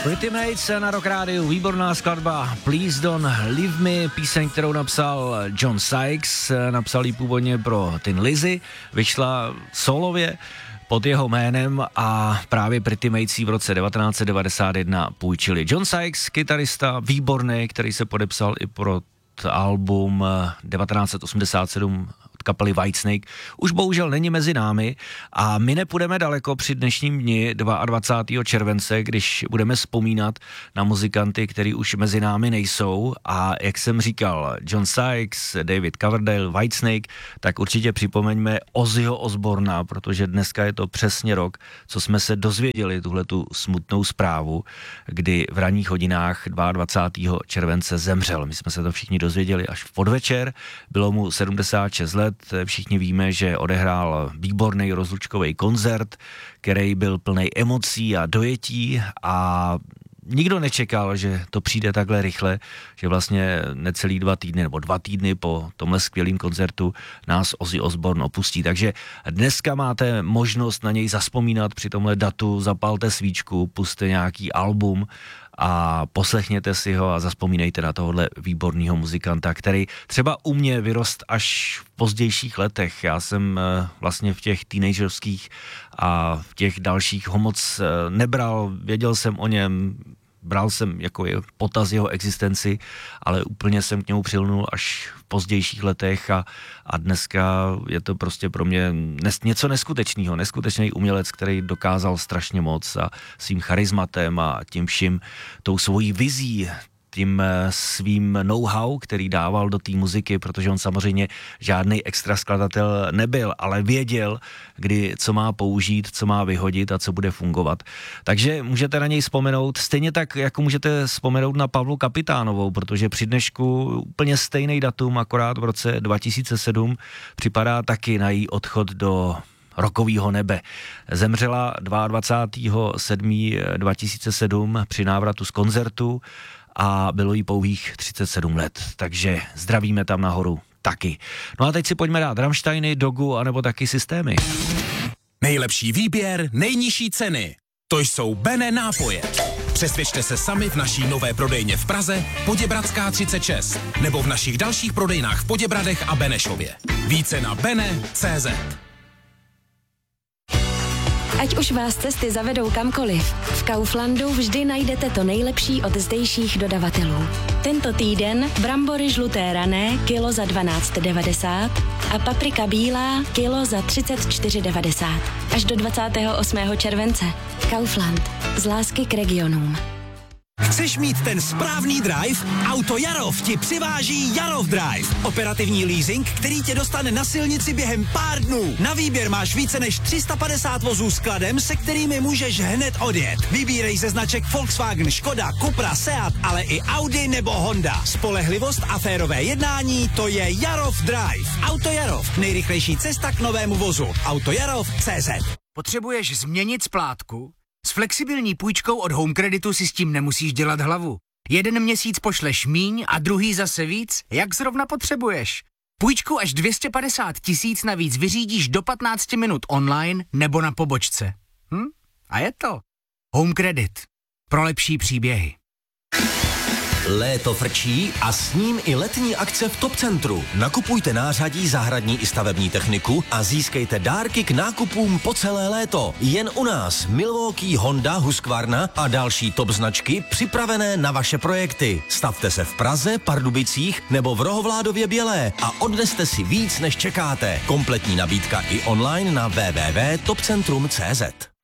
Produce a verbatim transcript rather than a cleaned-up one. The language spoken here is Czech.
Pretty Mates na Rock Rádiu, výborná skladba Please Don't Leave Me, píseň, kterou napsal John Sykes, napsal ji původně pro Tin Lizzy, vyšla solově pod jeho jménem a právě Pretty Mates v roce devatenáct set devadesát jedna půjčili. John Sykes, kytarista, výborný, který se podepsal i pro album devatenáct set osmdesát sedm kapely Whitesnake, už bohužel není mezi námi a my nepůjdeme daleko při dnešním dni dvacátého druhého července, když budeme vzpomínat na muzikanty, kteří už mezi námi nejsou a jak jsem říkal, John Sykes, David Coverdale, Whitesnake, tak určitě připomeňme Ozzyho Osborna, protože dneska je to přesně rok, co jsme se dozvěděli tuhletu smutnou zprávu, kdy v ranních hodinách dvacátého druhého července zemřel. My jsme se to všichni dozvěděli až v podvečer, bylo mu sedmdesát šest let. Všichni víme, že odehrál výborný rozlučkový koncert, který byl plný emocí a dojetí a nikdo nečekal, že to přijde takhle rychle, že vlastně necelý dva týdny nebo dva týdny po tomhle skvělým koncertu nás Ozzy Osbourne opustí. Takže dneska máte možnost na něj zazpomínat při tomhle datu, zapalte svíčku, pusťte nějaký album a poslechněte si ho a zazpomínejte na tohohle výborného muzikanta, který třeba u mě vyrost až v pozdějších letech. Já jsem vlastně v těch teenagerských a v těch dalších ho moc nebral, věděl jsem o něm, bral jsem jako je potaz jeho existenci, ale úplně jsem k němu přilnul až v pozdějších letech a, a dneska je to prostě pro mě nes, něco neskutečného, neskutečný umělec, který dokázal strašně moc a svým charizmatem a tím vším, tou svojí vizí, tím svým know-how, který dával do té muziky, protože on samozřejmě žádný extra skladatel nebyl, ale věděl, kdy co má použít, co má vyhodit a co bude fungovat. Takže můžete na něj vzpomenout, stejně tak, jako můžete vzpomenout na Pavlu Kapitánovou, protože při dnešku úplně stejný datum, akorát v roce dva tisíce sedm, připadá taky na její odchod do rokovýho nebe. Zemřela dvacátého druhého sedmého dva tisíce sedm při návratu z koncertu a bylo jí pouhých třicet sedm let, takže zdravíme tam nahoru taky. No a teď si pojďme dát Rammsteiny, Dogu anebo taky Systémy. Nejlepší výběr, nejnižší ceny. To jsou Bene nápoje. Přesvědčte se sami v naší nové prodejně v Praze, Poděbradská třicet šest, nebo v našich dalších prodejnách v Poděbradech a Benešově. Více na bene tečka cé zet. Ať už vás cesty zavedou kamkoliv, v Kauflandu vždy najdete to nejlepší od zdejších dodavatelů. Tento týden brambory žluté rané kilo za dvanáct devadesát a paprika bílá kilo za třicet čtyři devadesát. Až do dvacátého osmého července. Kaufland. Z lásky k regionům. Chceš mít ten správný drive? Auto Jarov ti přiváží Jarov Drive. Operativní leasing, který tě dostane na silnici během pár dnů. Na výběr máš více než tři sta padesát vozů s kladem, se kterými můžeš hned odjet. Vybírej ze značek Volkswagen, Škoda, Cupra, Seat, ale i Audi nebo Honda. Spolehlivost a férové jednání, to je Jarov Drive. Auto Jarov, nejrychlejší cesta k novému vozu. Autojarov tečka cé zet. Potřebuješ změnit splátku? S flexibilní půjčkou od Home Creditu si s tím nemusíš dělat hlavu. Jeden měsíc pošleš míň a druhý zase víc, jak zrovna potřebuješ. Půjčku až dvě stě padesát tisíc navíc vyřídíš do patnáct minut online nebo na pobočce. Hm? A je to Home Credit. Pro lepší příběhy. Léto frčí a s ním i letní akce v Top Centru. Nakupujte nářadí, zahradní i stavební techniku a získejte dárky k nákupům po celé léto. Jen u nás Milwaukee, Honda, Husqvarna a další top značky připravené na vaše projekty. Stavte se v Praze, Pardubicích nebo v Rohovládově Bělé a odneste si víc, než čekáte. Kompletní nabídka i online na w w w tečka top centrum tečka cé zet.